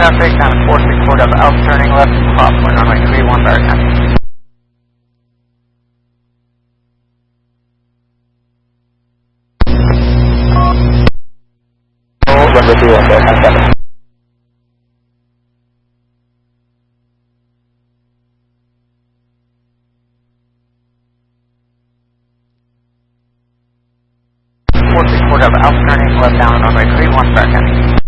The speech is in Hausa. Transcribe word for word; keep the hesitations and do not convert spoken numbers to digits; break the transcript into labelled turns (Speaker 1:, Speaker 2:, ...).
Speaker 1: traffic on four six four double L turning left crosswind runway three one American. Runway three one American. four six four double L turning left down runway three one American.